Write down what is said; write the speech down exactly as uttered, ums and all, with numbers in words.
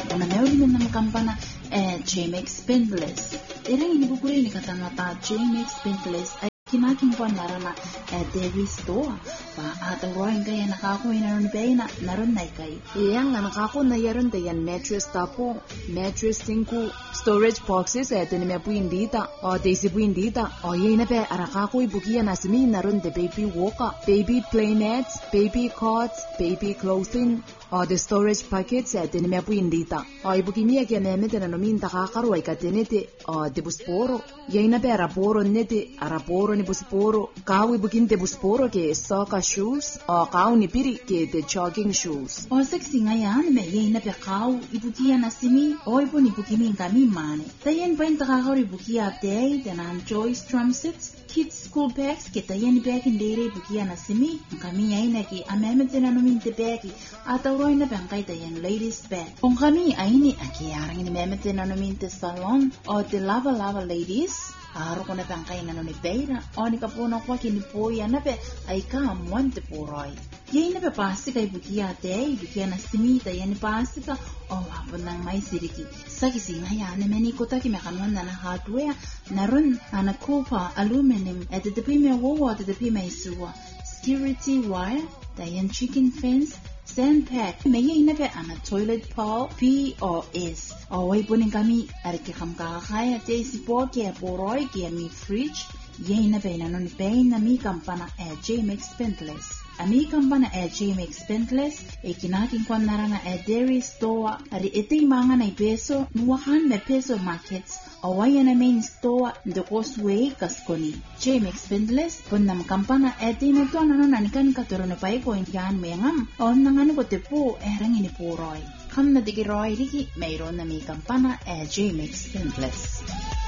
Una meuli nam kampana e J-Max Spendless. Irang ini bukuri ni kata mata J-Max Spendless ay kinaking pa narana e Dairy Store. Pa atang roing kaya nakako inaron bayna naron na kay. Iyang nga nakako na yaron dayan mattress tapo, mattress sinku, storage boxes e tinime po indita, o desi po indita, o yun na pe arakako ibukiya na simi naron the baby walker, baby play nets, baby cots, baby clothing, o the storage packets e tinime po indita. O ibukimiya kaya nemete na nomin takakaro ay katinete, o de busporo, yun na pe araporo nete, araporo ni busporo, kawi bukinte busporo ke soccer shoes, o kao ni piri ke the jogging shoes. O sexy ngayon me yun na pe kao ibukiya na simi, o ipo ni bukimi kami mani. Tayan pa yung takakaro ibukiya day, tanan Joyce drum sets, kids school bags, kita yan bag hindi ibukiya na simi, kami ay naki amemete na nomin te bagi, ataw roy na bangkay tayan ladies bag. Kung kami ay ni akiyarang inimemete na nomin te salon, o the lava lava ladies, aro ko na bangkay na nomin beira, o ni kapuna kwa kinipoya na pe, ay ka amuante po roy. Yay na pe pasti kay bukiya day, bukiya na simi, tayan ni pasti ka, o hapon ng may siriki. Sa kising haya na menikota kimekanuan na na hardware, naron na copper, aluminum, at the pime wawa, at the pime suwa, security wire, tayan chicken fence, sandpack, may na pe ana toilet pole, P O S. Away po ning kami, arike kam kakakaya, te si po kaya poroy, kaya mi fridge, yay na pe na nun pe na mi kampana e J-Max Spendless. Ami kampana e J-Max Spendless, e kinaking kwan narana e Dairy Store, ari ite mga na peso, nuwakan me peso markets, away na main store, the Causeway, Kaskoni. J-Max Spendless, pun nam kampana e tinato na nanikan katuro na pa'y ko yan mayangam, o nangano ko tepo, e rangin ni po Roy. Kam na digi Roy Riki, mayroon na may kampana e J-Max Spendless.